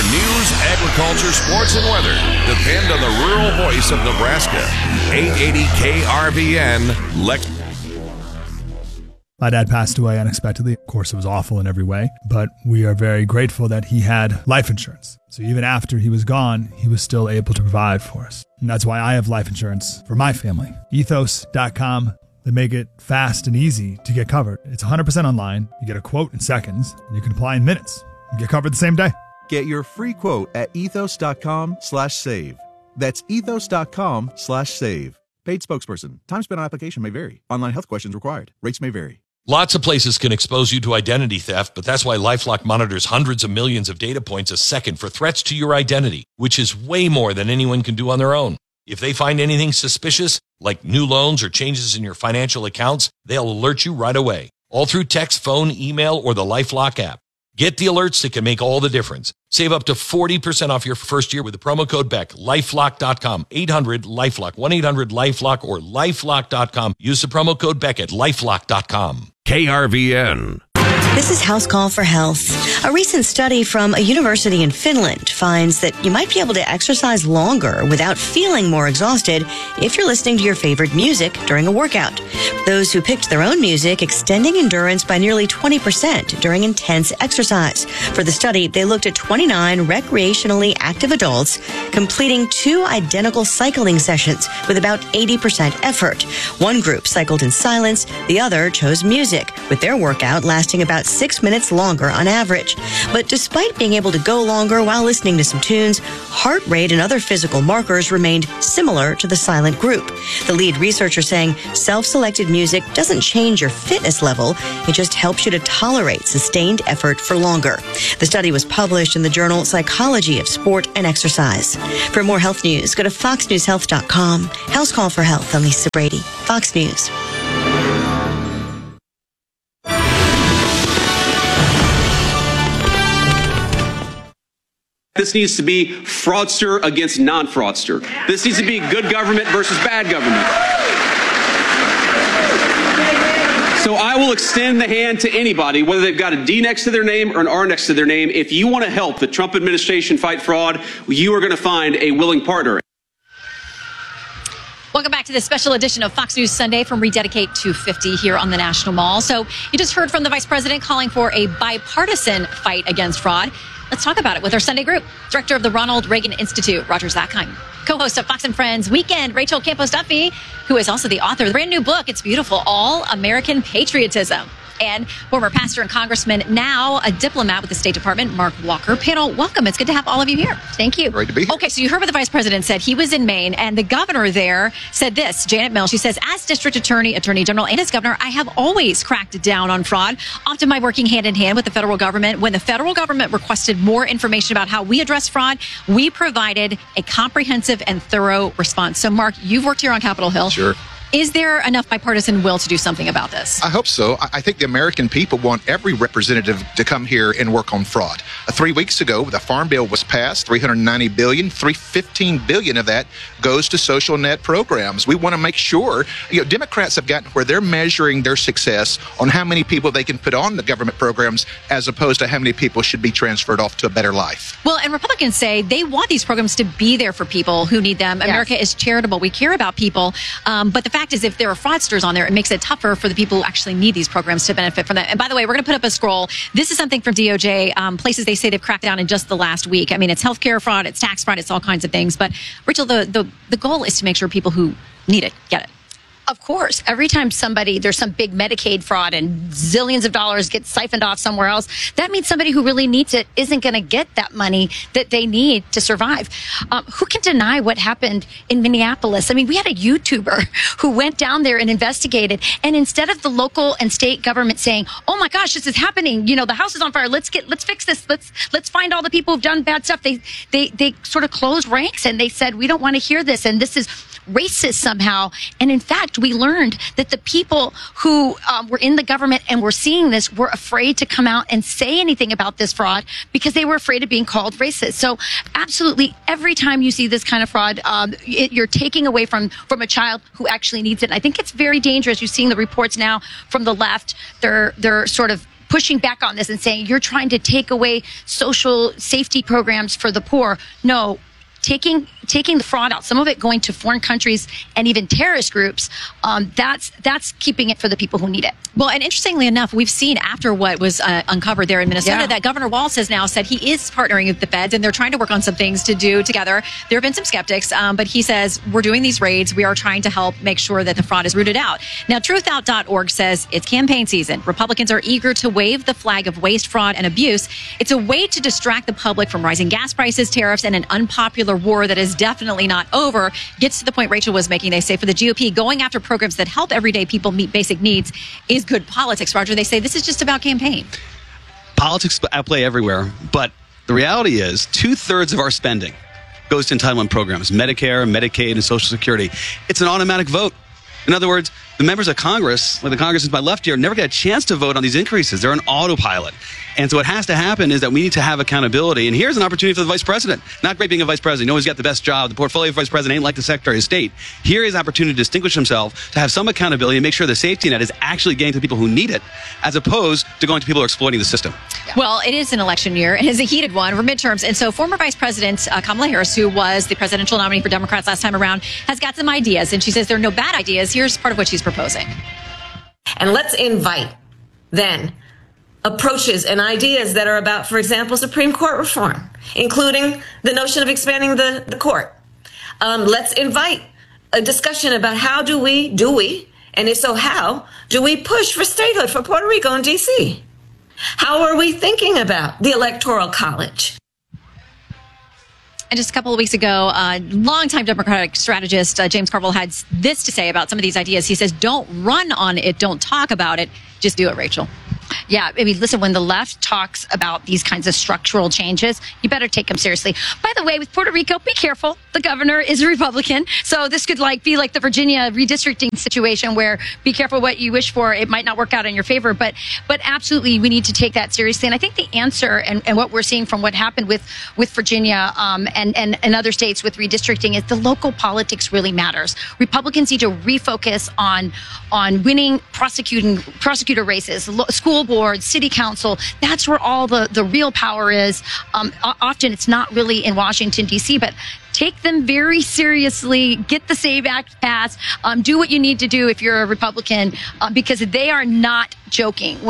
News, agriculture, sports, and weather depend on the rural voice of Nebraska. 880 KRVN, Lex. My dad passed away unexpectedly. Of course, it was awful in every way, but we are very grateful that he had life insurance. So even after he was gone, he was still able to provide for us. And that's why I have life insurance for my family. Ethos.com. They make it fast and easy to get covered. It's 100% online. You get a quote in seconds, and you can apply in minutes. You get covered the same day. Get your free quote at ethos.com/save. That's ethos.com/save. Paid spokesperson. Time spent on application may vary. Online health questions required. Rates may vary. Lots of places can expose you to identity theft, but that's why LifeLock monitors hundreds of millions of data points a second for threats to your identity, which is way more than anyone can do on their own. If they find anything suspicious, like new loans or changes in your financial accounts, they'll alert you right away, all through text, phone, email, or the LifeLock app. Get the alerts that can make all the difference. Save up to 40% off your first year with the promo code BECK. LifeLock.com, 800-LifeLock, 1-800-LifeLock, or LifeLock.com. Use the promo code BECK at LifeLock.com. KRVN. This is House Call for Health. A recent study from a university in Finland finds that you might be able to exercise longer without feeling more exhausted if you're listening to your favorite music during a workout. Those who picked their own music extending endurance by nearly 20% during intense exercise. For the study, they looked at 29 recreationally active adults completing 2 identical cycling sessions with about 80% effort. One group cycled in silence, the other chose music, with their workout lasting about 6 minutes longer on average. But despite being able to go longer while listening to some tunes, heart rate and other physical markers remained similar to the silent group. The lead researcher saying self-selected music doesn't change your fitness level, it just helps you to tolerate sustained effort for longer. The study was published in the journal Psychology of Sport and Exercise. For more health news, go to foxnewshealth.com. House Call for Health. I'm Lisa Brady, Fox News. This needs to be fraudster against non-fraudster. This needs to be good government versus bad government. So I will extend the hand to anybody, whether they've got a D next to their name or an R next to their name. If you want to help the Trump administration fight fraud, you are going to find a willing partner. Welcome back to this special edition of Fox News Sunday from Rededicate 250 here on the National Mall. So you just heard from the Vice President calling for a bipartisan fight against fraud. Let's talk about it with our Sunday group. Director of the Ronald Reagan Institute, Roger Zakheim. Co-host of Fox and Friends Weekend, Rachel Campos Duffy, who is also the author of the brand new book. It's beautiful, All American Patriotism. And former pastor and congressman, now a diplomat with the State Department, Mark Walker. Panel, welcome. It's good to have all of you here. Thank you. Great to be here. Okay, so you heard what the vice president said. He was in Maine, and the governor there said this, Janet Mills. She says, as district attorney, attorney general, and as governor, I have always cracked down on fraud, often by working hand in hand with the federal government. When the federal government requested more information about how we address fraud, we provided a comprehensive and thorough response. So, Mark, you've worked here on Capitol Hill. Sure. Is there enough bipartisan will to do something about this? I hope so. I think the American people want every representative to come here and work on fraud. 3 weeks ago, the Farm Bill was passed, $390 billion, $315 billion of that goes to social net programs. We want to make sure, Democrats have gotten where they're measuring their success on how many people they can put on the government programs as opposed to how many people should be transferred off to a better life. Well, and Republicans say they want these programs to be there for people who need them. Yes. America is charitable. We care about people. But the fact is, if there are fraudsters on there, it makes it tougher for the people who actually need these programs to benefit from them. And by the way, we're going to put up a scroll. This is something from DOJ, places they say they've cracked down in just the last week. I mean, it's healthcare fraud, it's tax fraud, it's all kinds of things. But Rachel, the goal is to make sure people who need it get it. Of course, every time there's some big Medicaid fraud and zillions of dollars get siphoned off somewhere else, that means somebody who really needs it isn't going to get that money that they need to survive. Who can deny what happened in Minneapolis? I mean, we had a YouTuber who went down there and investigated, and instead of the local and state government saying, "Oh my gosh, this is happening! The house is on fire. Let's fix this. Let's find all the people who've done bad stuff." They sort of closed ranks and they said, "We don't want to hear this," and this is racist somehow. And in fact, we learned that the people who were in the government and were seeing this were afraid to come out and say anything about this fraud because they were afraid of being called racist. So absolutely, every time you see this kind of fraud, you're taking away from a child who actually needs it. And I think it's very dangerous. You're seeing the reports now from the left. They're sort of pushing back on this and saying you're trying to take away social safety programs for the poor. No. Taking the fraud out, some of it going to foreign countries and even terrorist groups, that's keeping it for the people who need it. Well, and interestingly enough, we've seen after what was uncovered there in Minnesota that Governor Walz has now said he is partnering with the feds and they're trying to work on some things to do together. There have been some skeptics, but he says we're doing these raids. We are trying to help make sure that the fraud is rooted out. Now, truthout.org says it's campaign season. Republicans are eager to wave the flag of waste, fraud, and abuse. It's a way to distract the public from rising gas prices, tariffs, and an unpopular war that is definitely not over. Gets to the point Rachel was making. They say for the GOP, going after programs that help everyday people meet basic needs is good politics. Roger, they say this is just about campaign. Politics at play everywhere, but the reality is 2/3 of our spending goes to entitlement programs, Medicare, Medicaid, and Social Security. It's an automatic vote. In other words, the members of Congress, like the Congress in my left here, never get a chance to vote on these increases. They're on autopilot. And so what has to happen is that we need to have accountability. And here's an opportunity for the vice president. Not great being a vice president. You know, he's got the best job. The portfolio of vice president ain't like the Secretary of State. Here is an opportunity to distinguish himself, to have some accountability and make sure the safety net is actually getting to the people who need it, as opposed to going to people who are exploiting the system. Well, it is an election year. It is a heated one for midterms. And so former Vice President Kamala Harris, who was the presidential nominee for Democrats last time around, has got some ideas. And she says there are no bad ideas. Here's part of what she's proposing. And let's invite, then, approaches and ideas that are about, for example, Supreme Court reform, including the notion of expanding the court. Let's invite a discussion about how do we, and if so, how do we push for statehood for Puerto Rico and D.C.? How are we thinking about the Electoral College? And just a couple of weeks ago, longtime Democratic strategist James Carville had this to say about some of these ideas. He says, don't run on it, don't talk about it, just do it, Rachel. Yeah, I mean, listen, when the left talks about these kinds of structural changes, you better take them seriously. By the way, with Puerto Rico, be careful. The governor is a Republican. So this could be like the Virginia redistricting situation where be careful what you wish for. It might not work out in your favor. But absolutely, we need to take that seriously. And I think the answer and what we're seeing from what happened with Virginia and other states with redistricting is the local politics really matters. Republicans need to refocus on winning prosecutor races, school board, city council. That's where all the real power is. Often it's not really in Washington, D.C., but take them very seriously. Get the SAVE Act passed. Do what you need to do if you're a Republican, because they are not joking.